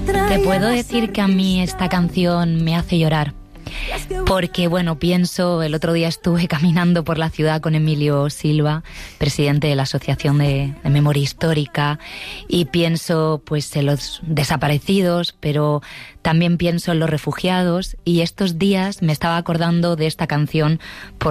Te puedo decir que a mí esta canción me hace llorar. Porque, bueno, pienso, el otro día estuve caminando por la ciudad con Emilio Silva, presidente de la Asociación de Memoria Histórica, y pienso pues en los desaparecidos, pero también pienso en los refugiados, y estos días me estaba acordando de esta canción